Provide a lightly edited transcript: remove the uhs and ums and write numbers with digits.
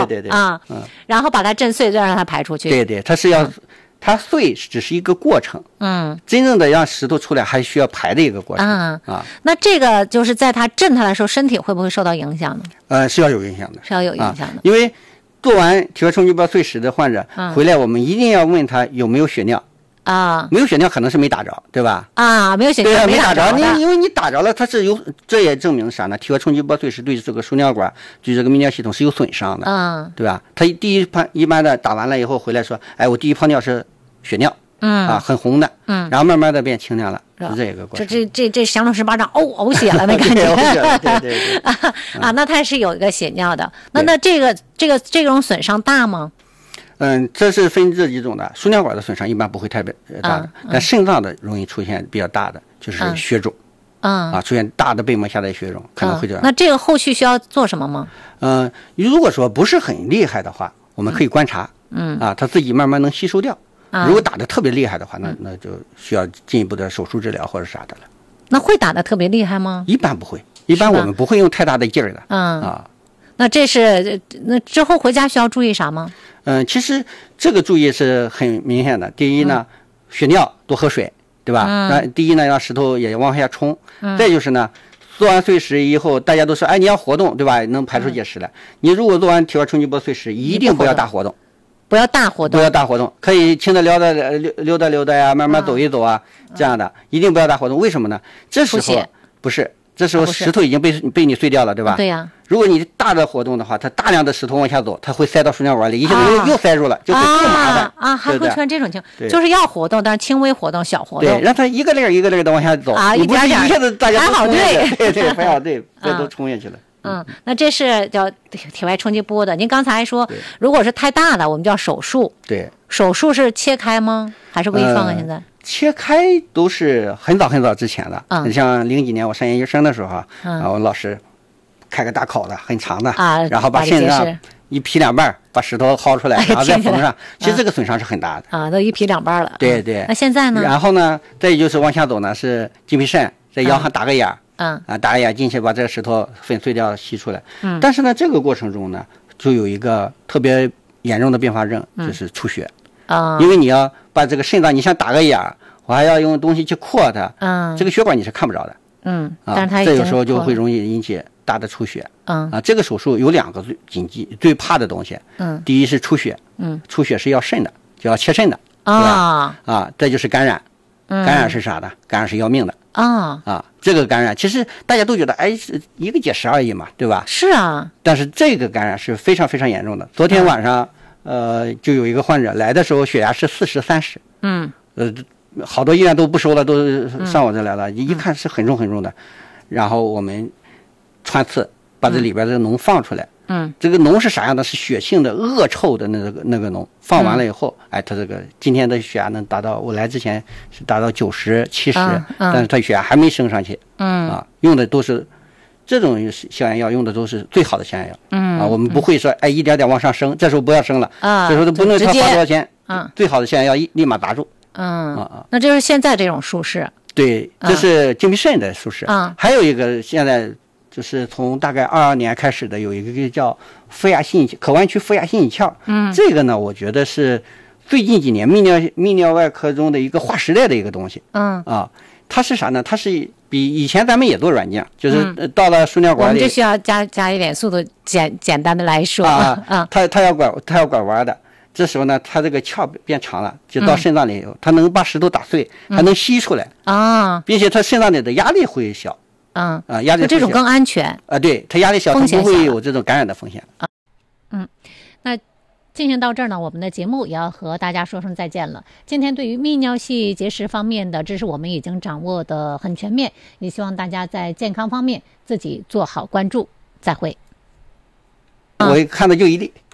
对对啊，然后把它震碎，再让它排出去。 对对，它碎只是一个过程，真正的让石头出来还需要排的一个过程啊。 那这个就是在它震它的时候，身体会不会受到影响呢？ 是要有影响的， 是要有影响的， 因为做完体外冲击波碎石的患者回来，我们一定要问他有没有血尿。没有血尿可能是没打着，对吧？ 没有血尿， 没打着。 因为你打着了，它是有，这也证明啥呢？体外冲击波碎石对这个输尿管、对这个泌尿系统是有损伤的，对吧？他一般的打完了以后回来说，哎，我第一泡尿是血尿，很红的，然后慢慢的变清亮了，是这个过程。 这降龙十八掌呕血了那感觉， 对那它是有一个血尿的，那这种损伤大吗？ 这是分这几种的，输尿管的损伤一般不会特别大的，但肾脏的容易出现比较大的，就是血肿，出现大的被膜下的血肿，可能会这样。 那这个后续需要做什么吗？ 如果说不是很厉害的话，我们可以观察，它自己慢慢能吸收掉。如果打得特别厉害的话，那就需要进一步的手术治疗或者啥的了。 那会打得特别厉害吗？ 一般不会，一般我们不会用太大的劲儿的。 那那之后回家需要注意啥吗？ 其实这个注意是很明显的。第一呢，血尿多喝水，对吧？第一呢，让石头也往下冲。再就是呢，做完碎石以后，大家都说，哎，你要活动，对吧？能排出结石来。你如果做完体外冲击波碎石，一定不要大活动。 不要大活动， 不要大活动，可以轻的溜达呀，慢慢走一走啊，这样的，一定不要大活动。为什么呢？这时候不是，这时候石头已经被你碎掉了，对吧？ 对呀。 如果你大的活动的话，它大量的石头往下走，它会塞到输尿管里，一下子又塞住了，就会更麻烦还会出现这种情况，就是要活动，但是轻微活动、小活动， 对，让它一个粒一个粒的往下走一点一下子大家排好队， 对，排好队，这都冲下去了。 那这是叫体外冲击波的。您刚才说，如果是太大的，我们叫手术。 对， 手术是切开吗？还是微创啊？现在切开都是很早之前的。你像零几年我上研究生的时候我老师开个大口的很长的然后把肾脏一劈两半，把石头薅出来，然后再缝上。其实这个损伤是很大的都一劈两半了。 对对。 那现在呢？ 然后呢，再就是往下走呢，是金皮肾，在腰上打个眼。打个眼进去，把这个石头粉碎掉吸出来。但是呢，这个过程中呢，就有一个特别严重的并发症，就是出血。因为你要把这个肾脏，你想打个眼，我还要用东西去扩它。这个血管你是看不着的。 但是它这有时候就会容易引起大的出血。这个手术有两个紧急最怕的东西。第一是出血。出血是要肾的，就要切肾的。再就是感染。感染是啥呢？感染是要命的。这个感染其实大家都觉得，哎，是一个结石而已嘛，对吧？ 是啊。但是这个感染是非常非常严重的。昨天晚上，就有一个患者来的时候，血压是40、30。好多医院都不收了，都上我这来了。一看是很重很重的，然后我们穿刺把这里边的脓放出来。这个脓是啥样的？是血性的、恶臭的那个脓。放完了以后，它这个今天的血压能达到，我来之前是达到90、70，但是它血压还没升上去。用的都是这种消炎药，用的都是最好的消炎药。我们不会说一点点往上升，这时候不要升了。这时候都不能花多少钱。最好的消炎药立马打住。 那这是现在这种术式。 对，这是金皮肾的术式。还有一个现在。就是从大概22年开始的，有一个叫负压性可弯曲负压性引鞘。这个呢，我觉得是最近几年泌尿外科中的一个划时代的一个东西。它是啥呢？它是比以前咱们也做软件，就是到了输尿管里， 我们就需要加一点速度，简单的来说它要拐弯的。这时候呢，它这个鞘变长了，就到肾脏里，它能把石头打碎，还能吸出来并且它肾脏里的压力会小。压力这种更安全对，它压力小，它不会有这种感染的风险。 那进行到这儿呢，我们的节目也要和大家说声再见了。今天对于泌尿系结石方面的知识，我们已经掌握的很全面，也希望大家在健康方面自己做好关注。再会。 我看的就一例。